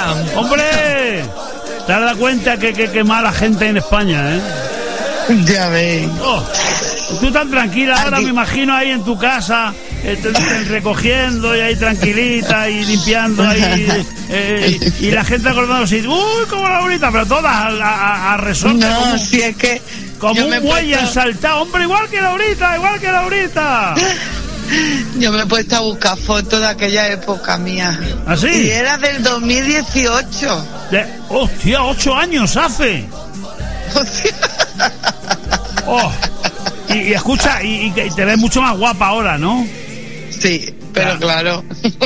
¡Hombre! ¿Te has dado cuenta que mala gente en España, eh? Ya ves. Oh, tú tan tranquila, ahora me imagino ahí en tu casa, recogiendo y ahí tranquilita y limpiando ahí, y la gente acordándose, ¡uy, como Laurita! Pero todas a resorte. No, como, si es que... Como un muelle saltado. ¡Hombre, igual que Laurita! Yo me he puesto a buscar fotos de aquella época mía. ¿Ah, sí? Y era del 2018. ¡Hostia, 8 años hace! Oh, y escucha, y te ves mucho más guapa ahora, ¿no? Sí, pero claro.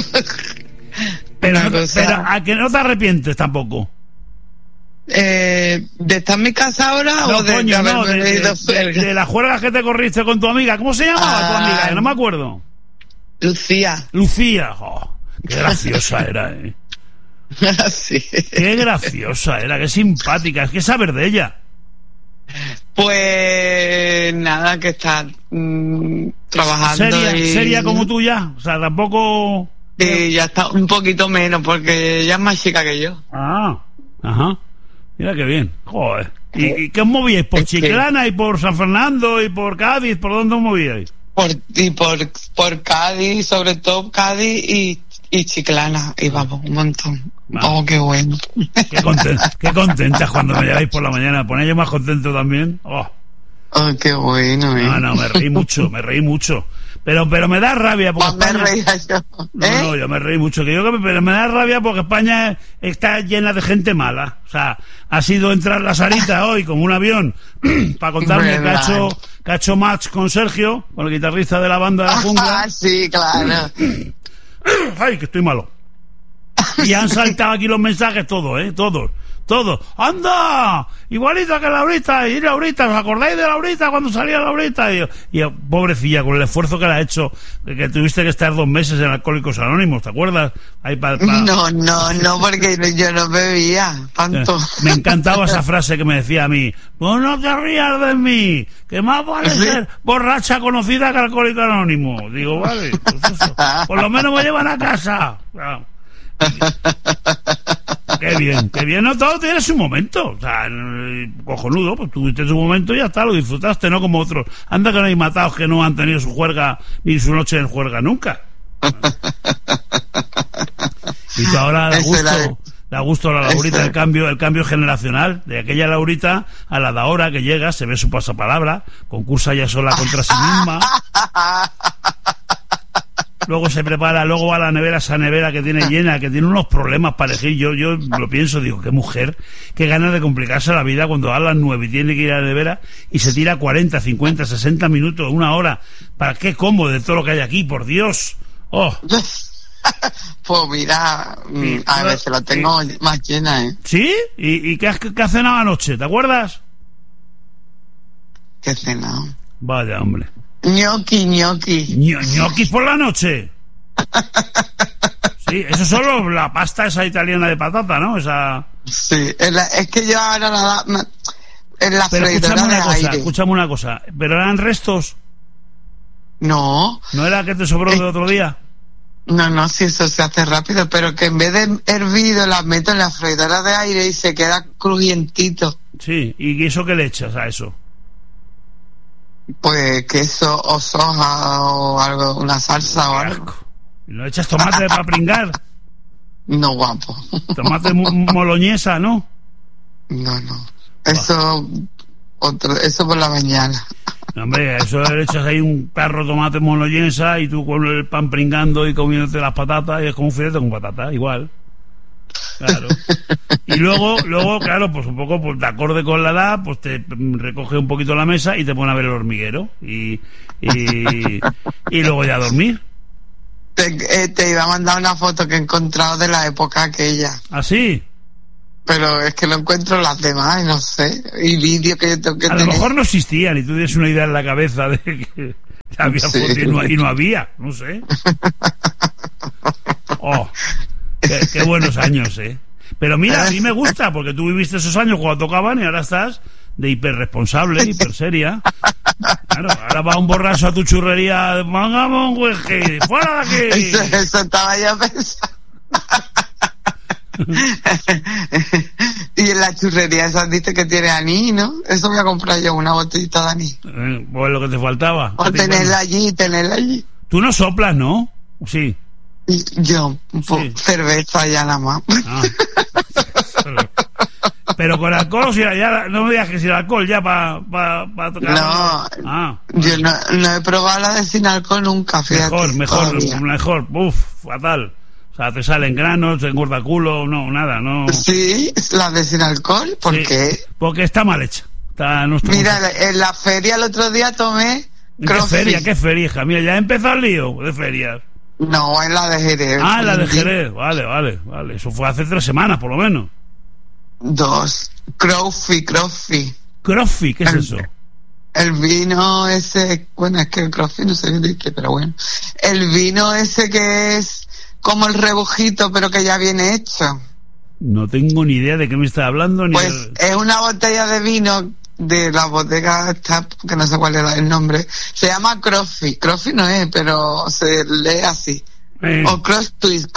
Pero a que no te arrepientes tampoco. ¿De estar en mi casa ahora No, o de coño, haberme ido de las juergas que te corriste con tu amiga? ¿Cómo se llamaba tu amiga? Que no me acuerdo. Lucía. Oh, qué graciosa era, eh. Sí. Qué graciosa era, qué simpática. Es que saber de ella. Pues nada, que está trabajando. ¿Seria como tú ya? O sea, tampoco... ya está un poquito menos, porque ella es más chica que yo. Ah, ajá. Mira qué bien. Joder. ¿Y qué os movíais? ¿Por Chiclana y por San Fernando y por Cádiz? ¿Por dónde os movíais? Por Cádiz, sobre todo Cádiz y Chiclana. Y vamos, un montón. Oh, qué bueno. Qué contentas cuando me llegáis por la mañana. ¿Ponéis yo más contento también? Oh, qué bueno, No, me reí mucho. Pero me da rabia porque España... me reía yo. No, yo me reí mucho. Pero me da rabia porque España está llena de gente mala. O sea, ha sido entrar la Sarita hoy como un avión para contarme que ha hecho match con Sergio, con el guitarrista de la banda de la jungla. Sí, claro. Ay, que estoy malo. Y han saltado aquí los mensajes todos, todos. ¡Anda! Igualita que Laurita. Y Laurita, ¿os acordáis de Laurita cuando salía Laurita? Y pobrecilla, con el esfuerzo que le ha hecho, que tuviste que estar 2 meses en Alcohólicos Anónimos, ¿te acuerdas? No, porque yo no bebía tanto. Me encantaba esa frase que me decía a mí: pues no te rías de mí, que más vale ser borracha conocida que Alcohólico Anónimo. Digo, vale, pues eso, por lo menos me llevan a casa. Qué bien, no, todo tiene su momento, o sea, cojonudo, pues tuviste su momento y ya está, lo disfrutaste, no como otros. Anda que no hay matados que no han tenido su juerga ni su noche en juerga nunca. Y tú ahora da gusto a la Laurita el cambio generacional, de aquella Laurita a la de ahora que llega, se ve su pasapalabra, concursa ya sola contra sí misma. Luego se prepara, luego va a la nevera, esa nevera que tiene llena, que tiene unos problemas para elegir. Yo lo pienso, digo, qué mujer, qué ganas de complicarse la vida cuando a las 9 y tiene que ir a la nevera y se tira 40, 50, 60 minutos, 1 hora. ¿Para qué como de todo lo que hay aquí? Por Dios. Oh. Pues mira, a veces la tengo más llena, ¿eh? ¿Sí? ¿Y qué has cenado anoche? ¿Te acuerdas? ¿Qué he cenado? Vaya, hombre. Ñoqui por la noche. Sí, eso es solo la pasta esa italiana de patata, ¿no? Esa... Sí, es que yo ahora en la freidora de aire. Escúchame una cosa, ¿pero eran restos? No. ¿No era que te sobró de otro día? No, si eso se hace rápido, pero que en vez de hervido las meto en la freidora de aire y se queda crujientito. Sí, ¿y eso qué le echas a eso? Pues queso o soja o algo, una salsa o algo. ¿Y no echas tomate para pringar? No, guapo. Tomate moloñesa, ¿no? No. Eso por la mañana. No, hombre, eso le echas ahí un tarro de tomate moloñesa y tú con el pan pringando y comiéndote las patatas, y es como un filete con patata, igual. Claro. Y luego, claro, pues un poco pues, de acorde con la edad, pues te recoge un poquito la mesa y te pone a ver el hormiguero y luego ya a dormir. Te iba a mandar una foto que he encontrado de la época aquella. ¿Ah, sí? Pero es que lo encuentro las demás, no sé, y vídeos que yo tengo que tener. A lo mejor no existían y tú tienes una idea en la cabeza de que había fotos y no había, no sé. Oh, qué buenos años, ¿eh? Pero mira, a mí me gusta, porque tú viviste esos años cuando tocaban y ahora estás de hiperresponsable, hiperseria. Claro, ahora va un borracho a tu churrería, ¡mangamos un hueje! ¡Fuera de aquí! Eso estaba yo pensando. Y en la churrería esa dice que tiene anís, ¿no? Eso voy a comprar yo, una botellita de anís. Pues lo que te faltaba. O tenerla allí. Tú no soplas, ¿no? Sí. Yo, pues, cerveza ya nada más. Ah. Pero con alcohol o sin, ya no me digas que sin alcohol ya para tocar. No, yo no he probado la de sin alcohol nunca, fíjate. Mejor. Uf, fatal. O sea, te salen granos, te engorda culo, no, nada, no. Sí, la de sin alcohol, ¿por qué? Porque está mal hecha. Mira, en la feria el otro día tomé CrossFit. ¿Qué feria, hija? Mira, ya ha empezado el lío de ferias. No, en la de Jerez. Ah, la de Jerez, vale. Eso fue hace 3 semanas, por lo menos. 2. CrossFit. ¿CrossFit? ¿Qué es eso? El vino ese, bueno, es que el CrossFit no sé de qué, pero bueno. El vino ese que es como el rebujito, pero que ya viene hecho. No tengo ni idea de qué me está hablando. Pues es una botella de vino de la bodega esta, que no sé cuál era el nombre. Se llama CrossFit. CrossFit no es, pero se lee así. O Cross Twist.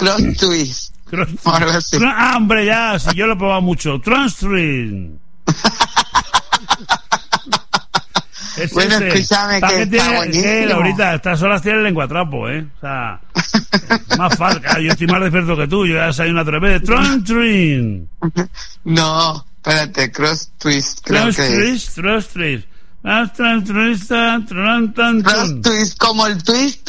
Hombre, ya, si yo lo he probado mucho. Transstream. Bueno, escúchame, que está buenísimo. Ahorita, estas horas tiene el lenguatrapo, ¿eh? O sea, más fácil. Yo estoy más despierto que tú. Yo ya soy una 3 veces. Transstream. No, espérate, Cross Twist. Cross Twist, como el twist.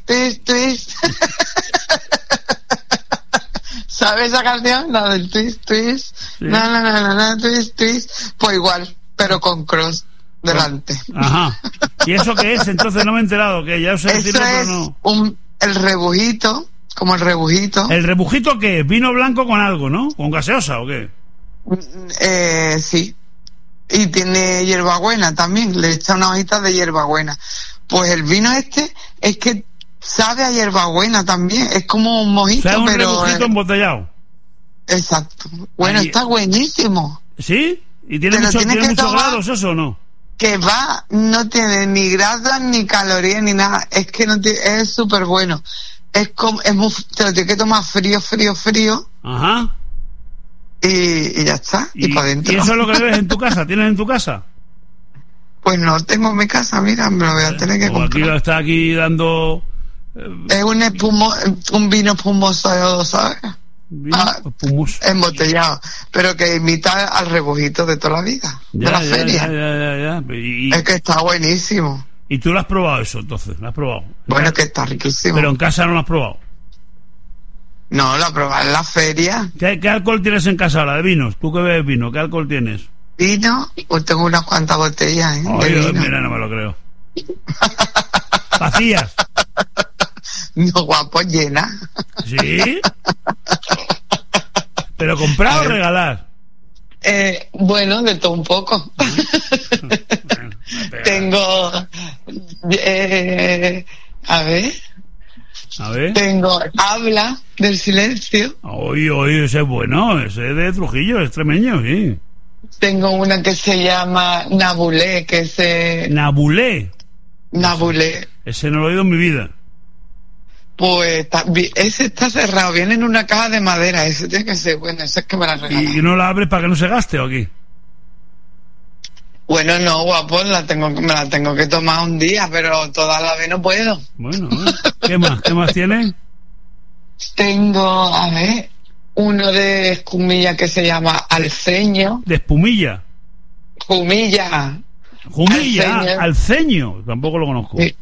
¿Sabes esa canción? La del twist. Sí. Twist. Pues igual, pero con cross delante. Ajá. ¿Y eso qué es? Entonces no me he enterado. Que ya os he decirlo, pero no. El rebujito, como el rebujito. ¿El rebujito qué es? ¿Vino blanco con algo, no? ¿Con gaseosa o qué? Sí. Y tiene hierbabuena también. Le echa una hojita de hierbabuena. Pues el vino este es que sabe a hierbabuena también, es como un mojito, un pero rebujito embotellado. Exacto. Bueno, está buenísimo. ¿Sí? ¿Y tiene muchos grados eso o no? Que no tiene ni grasas ni calorías ni nada, es que no tiene, es súper bueno. Es como, te lo tienes que tomar frío. Ajá. Y ya está, y para adentro. ¿Y eso es lo que ves en tu casa? ¿Tienes en tu casa? Pues no tengo en mi casa, mira, me lo voy a tener que comprar. Está aquí dando... Es un vino espumoso, ¿sabes? Espumoso. Embotellado, pero que imita al rebujito de toda la vida, de la feria. Ya. Es que está buenísimo. ¿Y tú lo has probado eso, entonces? ¿Lo has probado? Bueno, que está riquísimo. Pero en casa no lo has probado. No, lo probé en la feria. ¿Qué alcohol tienes en casa ahora de vinos? ¿Tú que bebes vino? ¿Qué alcohol tienes? ¿Vino? Pues tengo unas cuantas botellas, Mira, no me lo creo. ¿Vacías? No, guapo, llena. ¿Sí? ¿Pero comprar o regalar? Bueno, de todo un poco. Tengo... a ver. Tengo Habla del Silencio. Oye, ese es bueno. Ese es de Trujillo, es extremeño, sí. Tengo una que se llama Nabulé, que es... ¿Nabulé? Nabulé. Ese no lo he oído en mi vida. Pues ese está cerrado, viene en una caja de madera, ese tiene que ser bueno, ese es que me la regalan. ¿Y no la abres para que no se gaste o aquí? Bueno, no, guapo, me la tengo que tomar un día, pero toda la vez no puedo. Bueno, ¿qué más tienes? Tengo, a ver, uno de espumilla que se llama Alceño. ¿De espumilla? Jumilla. Alceño, tampoco lo conozco. Sí.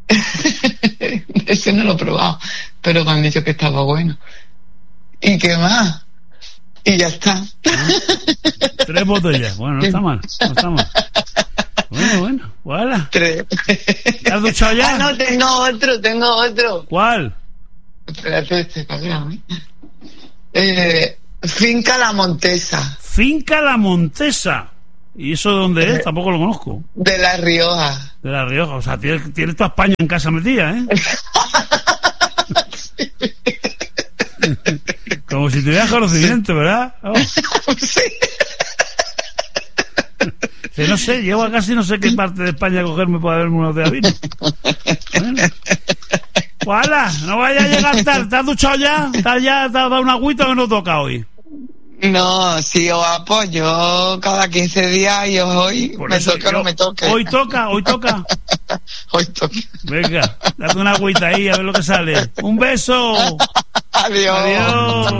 Ese no lo he probado, pero me han dicho que estaba bueno. ¿Y qué más? Y ya está. 3 botellas, bueno, no está mal. Bueno, voilà. 3. ¿Te has duchado ya? No, tengo otro. ¿Cuál? Espérate, Finca La Montesa. Finca La Montesa. ¿Y eso de dónde es? Tampoco lo conozco. De La Rioja. De La Rioja, o sea, tienes toda España en casa metida, ¿eh? Como si tuvieras conocimiento, ¿verdad? Oh. Sí. Que no sé, llego a casi no sé qué parte de España cogerme para beberme una botella de vino. Bueno. ¡Hala! No vaya a llegar tarde. ¿Te has duchado ya? ¿Te has dado una agüita o no toca hoy? No, sí, os apoyo cada 15 días y hoy Por me eso toque o no me toque. Hoy toca. Hoy toca. Venga, date una agüita ahí a ver lo que sale. Un beso. Adiós. Adiós.